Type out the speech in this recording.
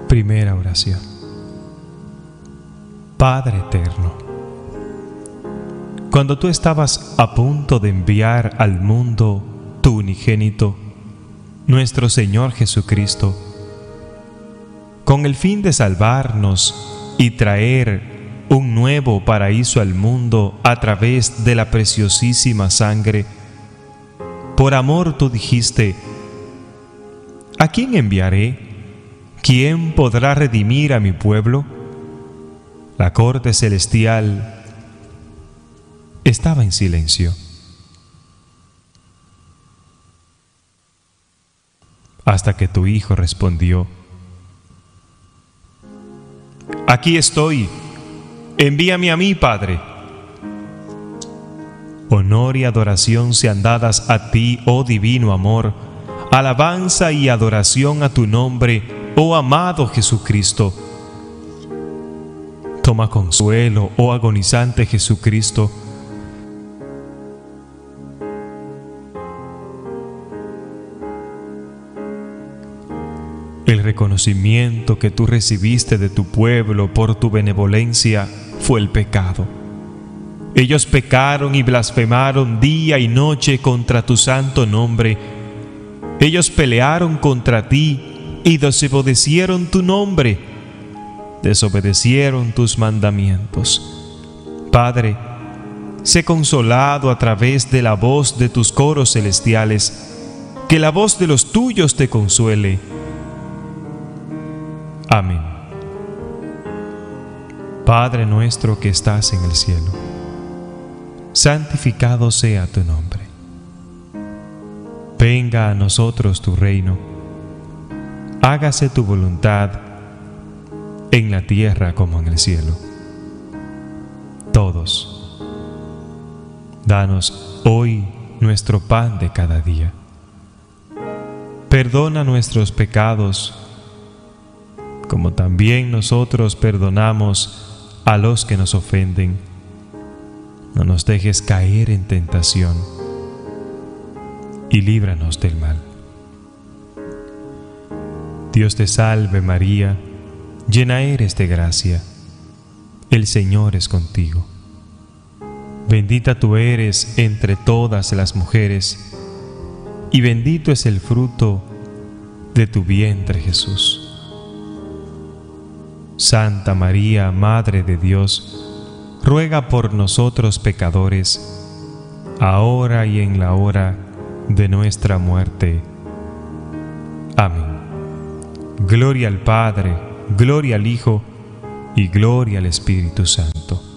Primera oración. Padre eterno, cuando tú estabas a punto de enviar al mundo tu unigénito, nuestro Señor Jesucristo, con el fin de salvarnos y traer un nuevo paraíso al mundo a través de la preciosísima sangre, por amor tú dijiste: ¿a quién enviaré? ¿Quién podrá redimir a mi pueblo? La corte celestial estaba en silencio. Hasta que tu Hijo respondió: aquí estoy, envíame a mí, Padre. Honor y adoración sean dadas a ti, oh divino amor, alabanza y adoración a tu nombre, oh amado Jesucristo. Toma consuelo, oh agonizante Jesucristo. El reconocimiento que tú recibiste de tu pueblo por tu benevolencia fue el pecado. Ellos pecaron y blasfemaron día y noche contra tu santo nombre. Ellos pelearon contra ti y desobedecieron tu nombre. Desobedecieron tus mandamientos. Padre, sé consolado a través de la voz de tus coros celestiales. Que la voz de los tuyos te consuele. Amén. Padre nuestro que estás en el cielo, santificado sea tu nombre. Venga a nosotros tu reino. Hágase tu voluntad en la tierra como en el cielo. Todos, danos hoy nuestro pan de cada día. Perdona nuestros pecados, como también nosotros perdonamos a los que nos ofenden. No nos dejes caer en tentación y líbranos del mal. Dios te salve María, llena eres de gracia, el Señor es contigo. Bendita tú eres entre todas las mujeres, y bendito es el fruto de tu vientre Jesús. Santa María, Madre de Dios, ruega por nosotros pecadores, ahora y en la hora de nuestra muerte. Amén. Gloria al Padre, gloria al Hijo y gloria al Espíritu Santo,